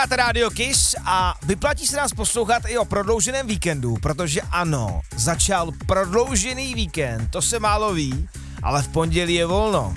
Radio Kiss a vyplatí se nás poslouchat i o prodlouženém víkendu, protože ano, začal prodloužený víkend, to se málo ví, ale v pondělí je volno.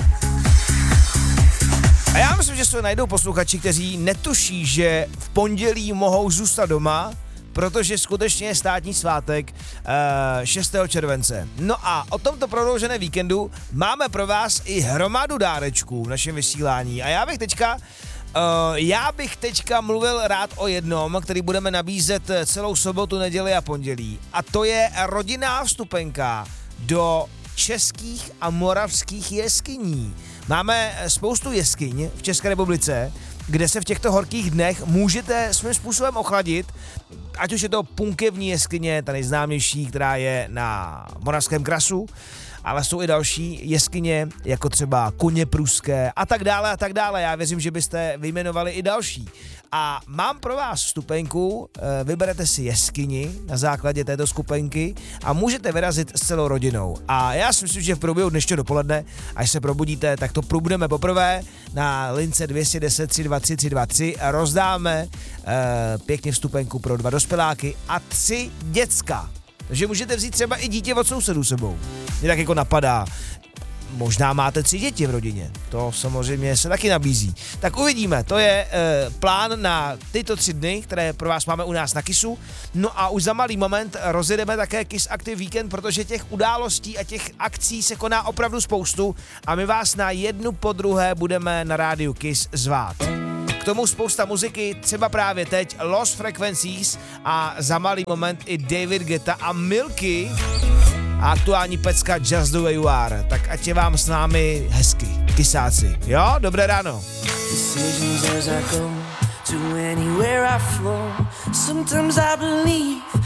A já myslím, že se najdou posluchači, kteří netuší, že v pondělí mohou zůstat doma, protože skutečně je státní svátek 6. července. No a o tomto prodlouženém víkendu máme pro vás i hromadu dárečků v našem vysílání a já bych teďka mluvil rád o jednom, který budeme nabízet celou sobotu, neděli a pondělí. A to je rodinná vstupenka do českých a moravských jeskyní. Máme spoustu jeskyň v České republice, kde se v těchto horkých dnech můžete svým způsobem ochladit, ať už je to Punkevní jeskyně, ta nejznámější, která je na Moravském krasu, ale jsou i další jeskyně, jako třeba Koně pruské a tak dále. Já věřím, že byste vyjmenovali i další. A mám pro vás vstupenku, vyberete si jeskyni na základě této skupenky a můžete vyrazit s celou rodinou. A já si myslím, že v průběhu dnešního dopoledne, až se probudíte, tak to průbudeme poprvé na lince 210 323 323 a rozdáme pěkně vstupenku pro 2 dospěláky a 3 děcka. Takže můžete vzít třeba i dítě od sousedů sebou. Mě tak jako napadá, možná máte 3 děti v rodině, to samozřejmě se taky nabízí. Tak uvidíme, to je plán na tyto 3 dny, které pro vás máme u nás na Kissu. No a už za malý moment rozjedeme také Kiss Active Weekend, protože těch událostí a těch akcí se koná opravdu spoustu a my vás na jednu po druhé budeme na rádiu Kiss zvát. K tomu spousta muziky, třeba právě teď Lost Frequencies a za malý moment i David Guetta a Milky a aktuální pecka Just the Way You Are. Tak ať je vám s námi hezky, Kissáci. Jo, dobré ráno. Sometimes I believe